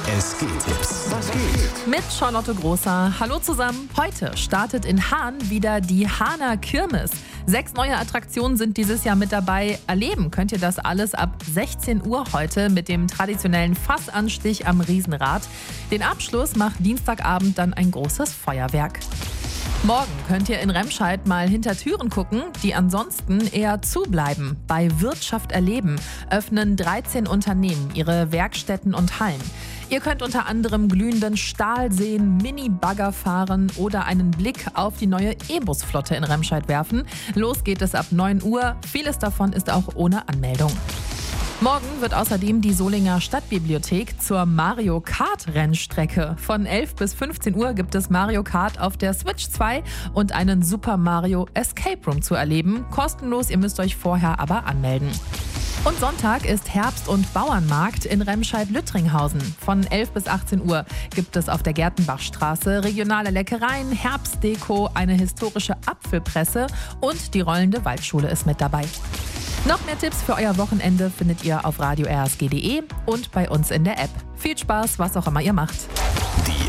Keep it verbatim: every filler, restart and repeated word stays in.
Es geht-Tipps. Was geht? Mit Charlotte Großer. Hallo zusammen. Heute startet in Hahn wieder die Hahner Kirmes. Sechs neue Attraktionen sind dieses Jahr mit dabei. Erleben könnt ihr das alles ab sechzehn Uhr heute mit dem traditionellen Fassanstich am Riesenrad. Den Abschluss macht Dienstagabend dann ein großes Feuerwerk. Morgen könnt ihr in Remscheid mal hinter Türen gucken, die ansonsten eher zubleiben. Bei Wirtschaft erleben öffnen dreizehn Unternehmen ihre Werkstätten und Hallen. Ihr könnt unter anderem glühenden Stahl sehen, Mini-Bagger fahren oder einen Blick auf die neue E-Bus-Flotte in Remscheid werfen. Los geht es ab neun Uhr. Vieles davon ist auch ohne Anmeldung. Morgen wird außerdem die Solinger Stadtbibliothek zur Mario Kart Rennstrecke. Von elf bis fünfzehn Uhr gibt es Mario Kart auf der Switch zwei und einen Super Mario Escape Room zu erleben. Kostenlos, ihr müsst euch vorher aber anmelden. Und Sonntag ist Herbst- und Bauernmarkt in Remscheid-Lüttringhausen. Von elf bis achtzehn Uhr gibt es auf der Gertenbachstraße regionale Leckereien, Herbstdeko, eine historische Apfelpresse und die rollende Waldschule ist mit dabei. Noch mehr Tipps für euer Wochenende findet ihr auf radio r s g punkt d e und bei uns in der App. Viel Spaß, was auch immer ihr macht. Die